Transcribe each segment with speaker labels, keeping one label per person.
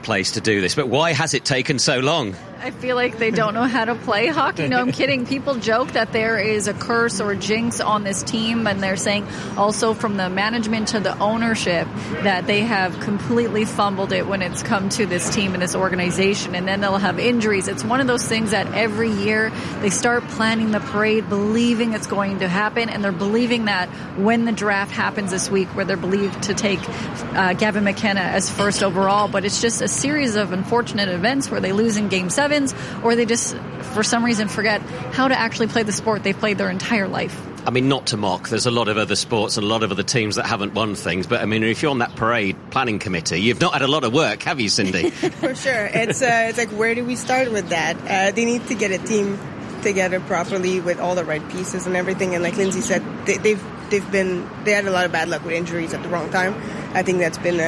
Speaker 1: place to do this. But why has it taken so long?
Speaker 2: I feel like they don't know how to play hockey. No, I'm kidding. People joke that there is a curse or a jinx on this team, and they're saying also from the management to the ownership that they have completely fumbled it when it's come to this team and this organization, and then they'll have injuries. It's one of those things that every year they start planning the parade, believing it's going to happen, and they're believing that when the draft happens this week, where they're believed to take Gavin McKenna as first overall, but it's just a series of unfortunate events where they lose in Game 7, or they just, for some reason, forget how to actually play the sport they've played their entire life.
Speaker 1: I mean, not to mock, there's a lot of other sports and a lot of other teams that haven't won things, but I mean, if you're on that parade planning committee, you've not had a lot of work, have you, Cindy?
Speaker 3: For sure. It's like, where do we start with that? They need to get a team together properly with all the right pieces and everything, and like Lindsay said, they had a lot of bad luck with injuries at the wrong time. I think that's been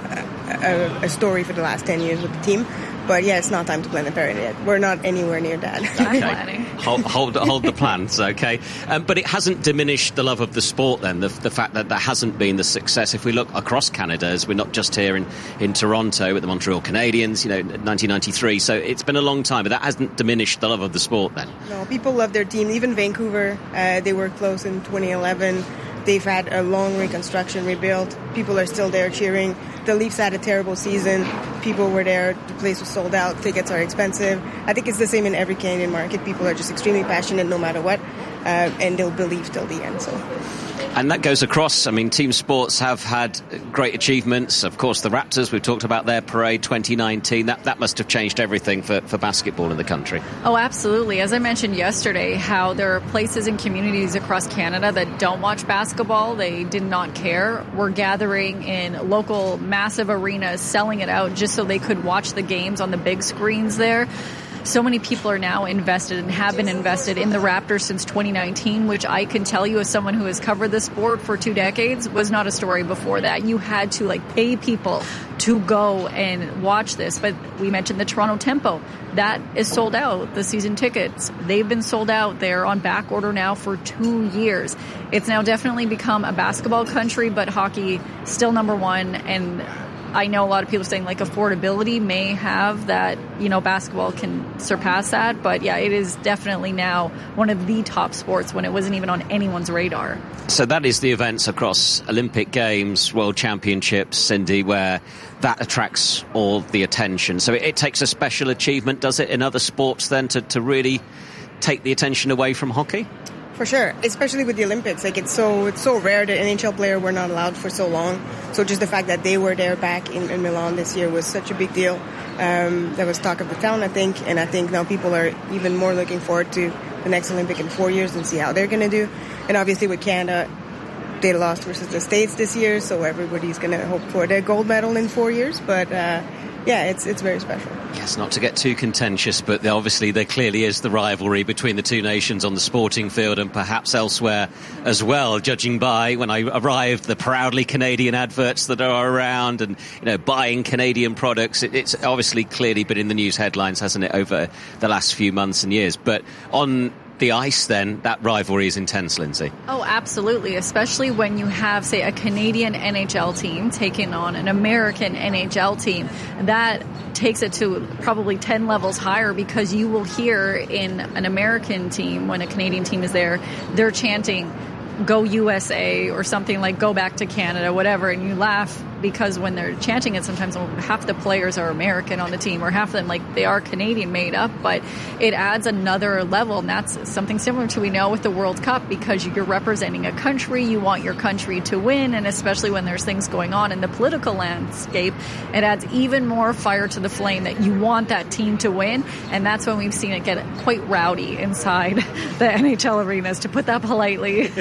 Speaker 3: a story for the last 10 years with the team. But yeah, it's not time to plan the parade yet. We're not anywhere near that.
Speaker 1: Okay. Hold the plans, okay? But it hasn't diminished the love of the sport then, the fact that there hasn't been the success. If we look across Canada, as we're not just here in Toronto with the Montreal Canadiens, 1993, so it's been a long time, but that hasn't diminished the love of the sport then.
Speaker 3: No, people love their team. Even Vancouver, they were close in 2011. They've had a long reconstruction, rebuild. People are still there cheering. The Leafs had a terrible season. People were there. The place was sold out. Tickets are expensive. I think it's the same in every Canadian market. People are just extremely passionate no matter what, and they'll believe till the end. So.
Speaker 1: And that goes across. I mean, team sports have had great achievements. Of course, the Raptors, we've talked about their parade 2019. That must have changed everything for basketball in the country.
Speaker 2: Oh, absolutely. As I mentioned yesterday, how there are places and communities across Canada that don't watch basketball. They did not care. We're gathering in local massive arenas, selling it out just so they could watch the games on the big screens there. So many people are now invested and have been invested in the Raptors since 2019, which I can tell you as someone who has covered the sport for 2 decades was not a story before that. You had to pay people to go and watch this. But we mentioned the Toronto Tempo. That is sold out, the season tickets. They've been sold out. They're on back order now for 2 years. It's now definitely become a basketball country, but hockey still number one. And I know a lot of people saying affordability may have that, basketball can surpass that. But yeah, it is definitely now one of the top sports when it wasn't even on anyone's radar.
Speaker 1: So that is the events across Olympic Games, World Championships, Cindy, where that attracts all the attention. So it takes a special achievement, does it, in other sports then to really take the attention away from hockey?
Speaker 3: For sure, especially with the Olympics. It's so rare that NHL players were not allowed for so long. So just the fact that they were there back in Milan this year was such a big deal. That was talk of the town, I think. And I think now people are even more looking forward to the next Olympic in 4 years and see how they're going to do. And obviously with Canada, they lost versus the States this year. So everybody's going to hope for their gold medal in 4 years. But yeah, it's very special.
Speaker 1: Yes, not to get too contentious, but obviously there clearly is the rivalry between the two nations on the sporting field and perhaps elsewhere as well, judging by, when I arrived, the proudly Canadian adverts that are around and, buying Canadian products. It's obviously clearly been in the news headlines, hasn't it, over the last few months and years. But on the ice, then, that rivalry is intense, Lindsay.
Speaker 2: Oh, absolutely, especially when you have, say, a Canadian NHL team taking on an American NHL team. That takes it to probably 10 levels higher, because you will hear in an American team, when a Canadian team is there, they're chanting, "Go USA," or something like "Go back to Canada," whatever, and you laugh because when they're chanting it, sometimes half the players are American on the team, or half of them, they are Canadian made up, but it adds another level, and that's something similar to we know with the World Cup, because you're representing a country, you want your country to win, and especially when there's things going on in the political landscape, it adds even more fire to the flame that you want that team to win, and that's when we've seen it get quite rowdy inside the NHL arenas, to put that politely.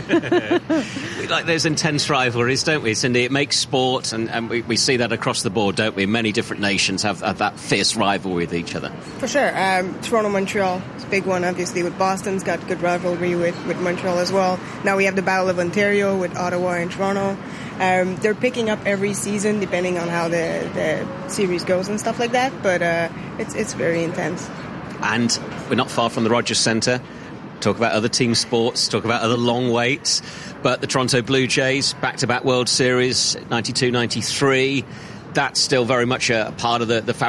Speaker 1: We like those intense rivalries, don't we, Cindy? It makes sport, and we see that across the board, don't we? Many different nations have that fierce rivalry with each other.
Speaker 3: For sure. Toronto-Montreal is a big one, obviously, with Boston's got good rivalry with Montreal as well. Now we have the Battle of Ontario with Ottawa and Toronto. They're picking up every season, depending on how the series goes and stuff like that, but it's very intense.
Speaker 1: And we're not far from the Rogers Centre. Talk about other team sports, talk about other long waits. But the Toronto Blue Jays, back-to-back World Series, 92-93, that's still very much a part of the fabric